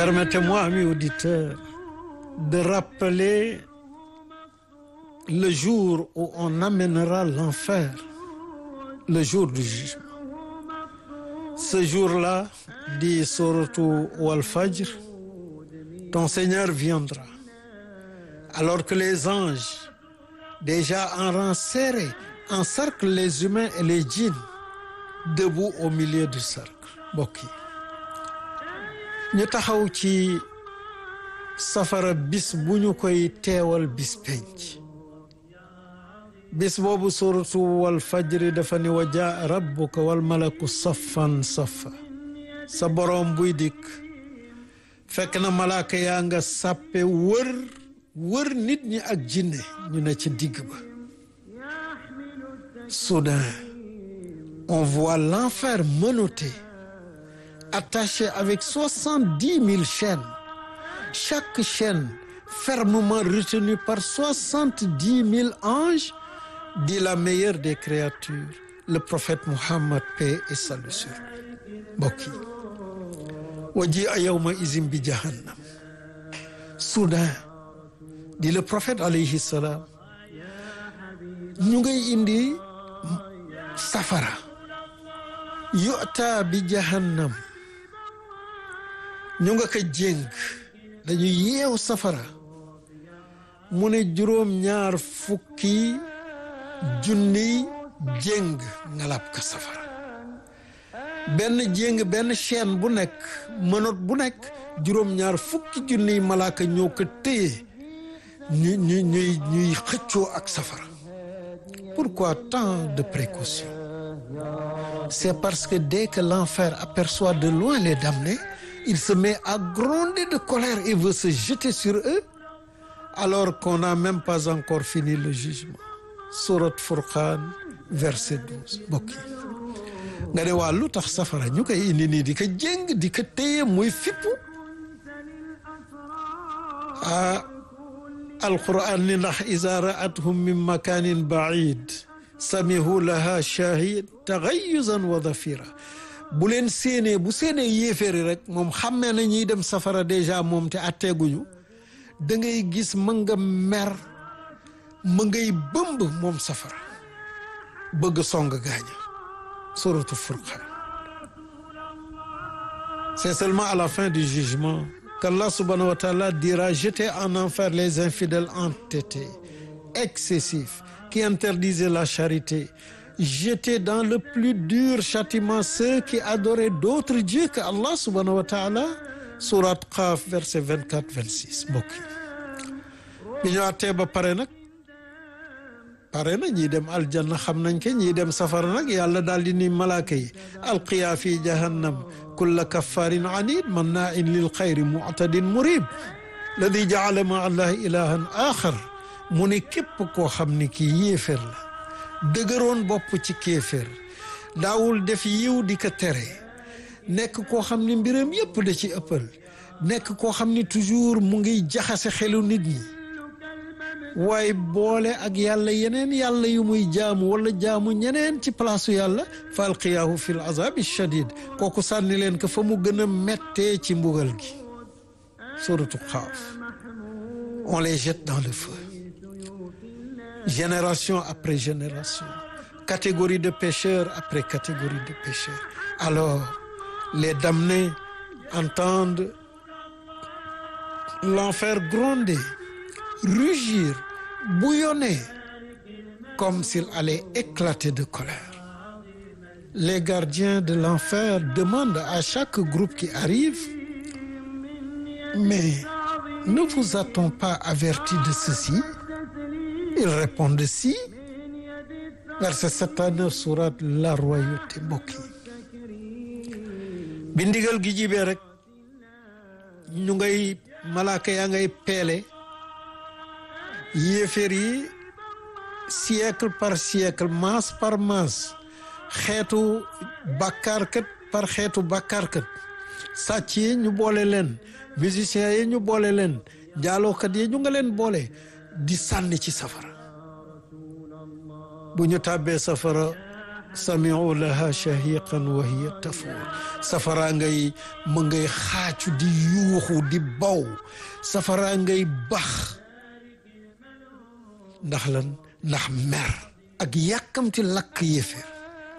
Permettez-moi, amis auditeurs, de rappeler le jour où on amènera l'enfer, le jour du jugement. Ce jour-là, dit Sourate Al-Fajr, ton Seigneur viendra, alors que les anges, déjà en rang serré, encerclent les humains et les djinns, debout au milieu du cercle. Mbokk yi ñu taxaw ci safara bis bu ñu koy teewal bis penc bis boobu suratu wal fajri dafa ni wa jaa rabbuka wal malaku saffan saffa sa boroom buy dikk fekk na malaaka yaa nga sàppe wër nit ñi ak jinne ñu ne ci digg ba. Soudain on voit l'enfer menotté, attaché avec 70 000 chaînes, chaque chaîne fermement retenue par 70 000 anges, dit la meilleure des créatures, le prophète Muhammad, paix et salut sur lui. Mbokk yi waji'a yawma izin bi jahannam. Soudain, dit le prophète alayhi salam, ñu ngay indi safara. yu'ta bi jahannam, ñu nga ko jéng, dañu yeew safara mu ne juróom-ñaar fukki junniy jéng ngalab ka safara. benn jéng, benn chaîne bu nekk, mënot bu nekk, juróom-ñaar fukki junniy malaaka ñoo ko téye ñuy xëccoo ak safara. Pourquoi tant de précautions? C'est parce que dès que l'enfer aperçoit de loin les damnés, il se met à gronder de colère et veut se jeter sur eux, alors qu'on n'a même pas encore fini le jugement. Sourate Furqan, verset 12. Mbokk yi nga ne waa lu tax safara ñu koy indi nii di ko jéng di ko téye muy fippu. Alquran ni ndax iza ra'athum min makanin ba'id samihu laha shahid taxayyuzan wa dhafira. bu leen séenee bu séenee yéeféeri rek moom xammee na ñiy dem safara déjà moom te atteeguñu, da ngay gis ma nga mer, ma ngay bëmb moom safara bëgg song gaaña. Sourate Furqan. C'est seulement à la fin du jugement qu'Allah subhanahu wa ta'ala dira jeter en enfer les infidèles entêtés, excessifs, qui interdisaient la charité, jeter dans le plus dur châtiment ceux qui adoraient d'autres dieux que Allah subhanahu wa ta'ala. Sourate Qaf, verset 24-26. Mbokk yi ñu àttee ba pare nag, pare na ñii dem aljanna xam nañ ko, ñii dem safara nag yàlla daal di ni malaaka yi alqiya fi jahannam kulla kaffarin anid manna'in lil xayri mu'tadin murib ladi ja'ala ma'a allahi ilahan axar. mu ne képp koo xam ni kii yéeféer la, dëgëroon bopp ci kéeféer, daawul def yiw di ko tere, nekk koo xam ni mbiram yépp da ci ëppal, nekk koo xam ni toujours mu ngi jaxase xelu nit ñi, waaye boole ak yàlla yeneen yàlla yu muy jaamu wala jaamu ñeneen ci palaasu yàlla, fa alqiyaahu fi l azabi shadid, kooku sànni leen ko fa mu gën a mettee ci mbugal gi. Suratu Qaaf. On les jette dans le feu, génération après génération, catégorie de pécheurs après catégorie de pécheurs. Alors les damnés entendent l'enfer gronder, rugir, bouillonner, comme s'il allait éclater de colère. Les gardiens de l'enfer demandent à chaque groupe qui arrive: mais ne vous a-t-on pas averti de ceci? Ils répondent si. Verset 7 à 9, sourate La Royauté. Mbokk yi bi ndigal gi jibee rek ñu ngay malaaka yaa ngay peele yéeféer yi siècle par siècle, masse par masse, xeetu bàkkaarkat par xeetu bàkkaarkat. sàcc yi ñu boole leen, musiciens yi ñu boole leen, njaalookat yi ñu nga leen boole di sànni ci safara. bu ñu tàbbee safara sami'u laha shahiqan wa hiya tafur safara ngay ma ngay xaacu di yuuxu di baw safara ngay bax ndax lan ndax mer ak yàkkamti lakk yéeféer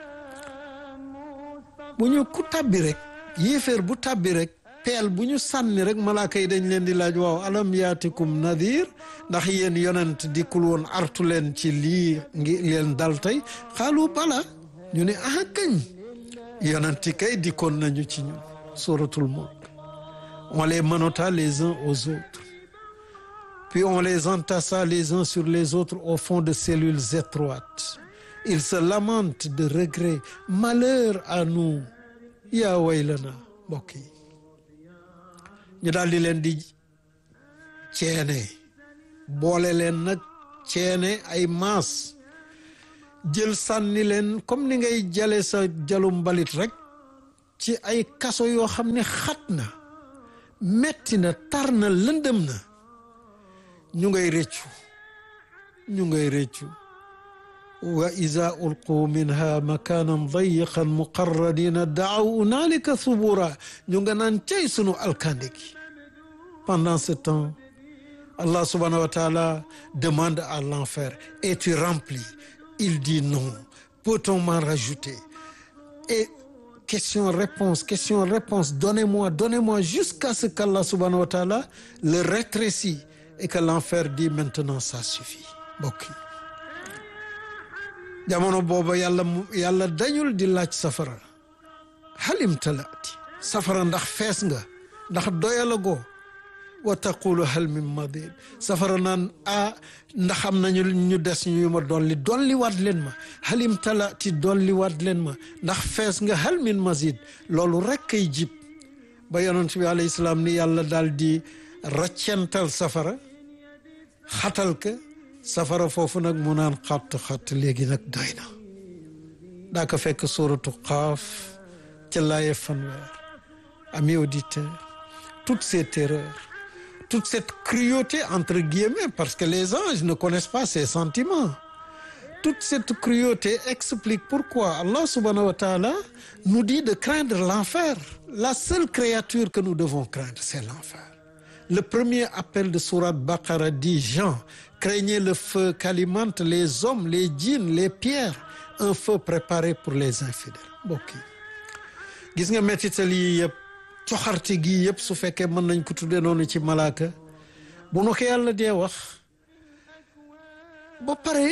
bu ñu ku tàbbi rek yéeféer bu tàbbi rek peel bu ñu sànni rek malaaka yi dañ leen di laaj waaw alam yaatikum nadir ndax yéen yonent dikkul woon artu leen ci lii ngi leen dal tey xaalu bala ñu ne ah kañ yonenti kay dikkoon nañu ci ñun suratul mulk on les menotta les uns aux autres puis on les entassa les uns sur les autres au fond de cellules étroites ils se lamentent de regret malheur à nous yaa waylana mbokk yi ñu daal di leen di ceene boole leen nag ceene ay maas jël sànni leen comme ni ngay jale sa jalu mbalit rek ci ay kaso yoo xam ne xat na metti na tar na lëndëm na ñu ngay réccu wa iza ulqu minha makanan dayiqan muqarranina daaw hunalika thubura ñu nga naan cay sunu alkande gi pendant ce temps Allah subhanahu wa ta'ala demande à l'enfer es-tu rempli? Il dit non. Peut-on m'en rajouter? Et question-réponse, donnez-moi jusqu'à ce qu'Allah subhanahu wa ta'ala le rétrécit et que l'enfer dit maintenant ça suffit. Mbokk yi jamono booba yàlla dañul di laaj safara halim talaati safara ndax fees nga ndax doyalagoo wa taqulu hal min madid safara naan ndax am nañu ñu des ñu ma dolli waat leen ma halim talaati dolli waat leen ma ndax fees nga hal min mazid loolu rek kay jib ba yonent bi alayhi salaam ni yàlla daal di raccental safara xatal ka safara foofu nag mu naan xatt léegi nag doy na daa ko fekk suuratu Qaaf ca laaye fanweer amis auditeurs toutes ces terreurs toute cette cruauté entre guillemets parce que les anges ne connaissent pas ces sentiments toute cette cruauté explique pourquoi Allah subhanahu wa ta'ala nous dit de craindre l'enfer la seule créature que nous devons craindre c'est l'enfer le premier appel de sourate Baqara dit Jean craignez le feu qu'alimentent les hommes les djinns les pierres un feu préparé pour les infidèles mbokk yi gis nga mettital yi yëpp coxarte gi yëpp su fekkee mën nañ ko tudde noonu ci malaaka bu nu ko yàlla dee wax ba pare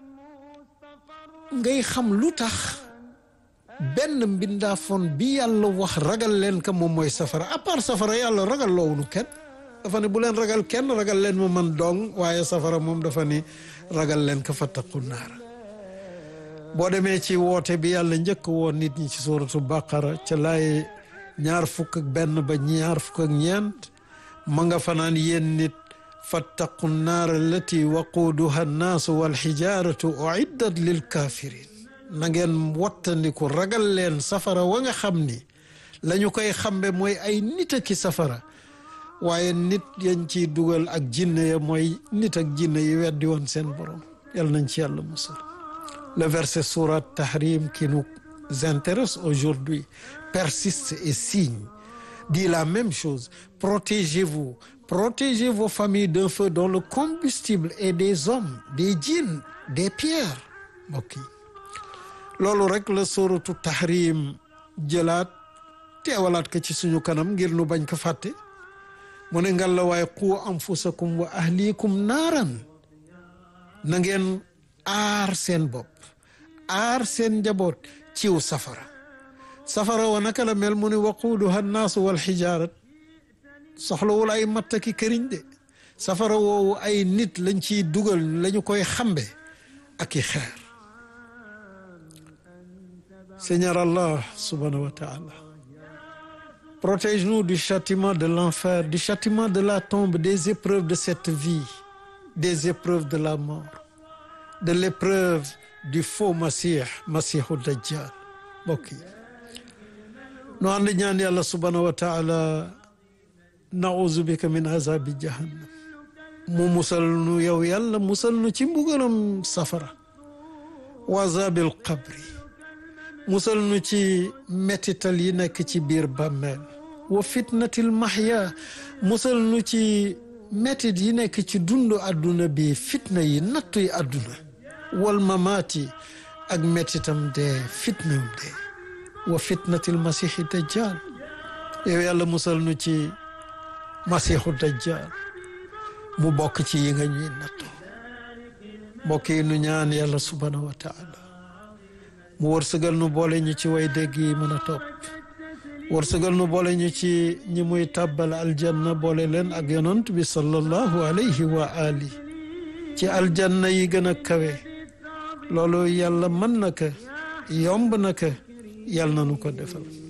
ngay xam lu tax benn mbindaafoon bi yàlla wax ragal leen ka moom mooy safara à part safara yàlla ragal loowunu kenn dafa ne bu leen ragal kenn ragal leen ma man dong waaye safara moom dafa ne ragal leen ka fattaqu naar boo demee ci woote bi yàlla njëkk woon nit ñi ci suuratu Baqara ca laay 21 ba 24 ma nga fanaan yéen nit fattaqu naar allati waquuduha annaasu walxijaaratu uiddat lil kafirin na ngeen wattandiku ragal leen safara wa nga xam ni la ñu koy xambe mooy ay nit ki safara waaye nit yañ ciy dugal ak jinne ya mooy nit ak jinne yi weddi woon seen borom yàlla nañ ci yàlla musal le verset sourate Tahrim qui nous intéresse aujourd'hui persiste et signe dit la même chose protégez-vous protégez vos familles d'un feu dont le combustible est des hommes des djinns des pierres mbokk yi loolu rek la sourate Tahrim jëlaat teewalaat ko ci suñu kanam ngir nu bañ ko fàtte mu ne ngal la waaye qu anfusakum wa ahlikum naaran na ngeen aar seen bopp aar seen njaboot ciw safara wa naka la mel mu ne waquuduha annaasu wal xijaarat soxlawul ay mattaki këriñ de safara woowu ay nit lañ ciy dugal lañu koy xambe ak i xeer Seigneur Allah subhanahu wa ta'ala protège-nous du châtiment de l'enfer du châtiment de la tombe des épreuves de cette vie des épreuves de la mort de l'épreuve du faux masihu dajjal mbokk yi nu ànd ñaan yàlla subhanahu wa ta'ala nauzu bika min azabi jahannam mu musal nu yow yàlla musal nu ci mbugalam safara wa azabil qabri musal nu ci mettital yi nekk ci biir bàmmeel wa fitnatil mahya musal nu ci mettit yi nekk ci dundu àdduna bi fitna yi nattu yi àdduna wal mamaati ak mettitam dee fitnam dee wa fitnatil masiixi dajjal yow yàlla musal nu ci masiixu dajjal mu bokk ci yi nga ñuy nattu mbokk yi nu ñaan yàlla subhanahu wa taala mu wërsëgal nu boole ñu ci way dégg yi mën a topp wërsëgal nu boole ñu ci ñi muy tàbbal aljanna boole leen ak yonant bi sallallahu alayhi wa ali ci aljanna yi gën a kawe loolu yàlla mën na ko yomb na ko yàlla na nu ko defal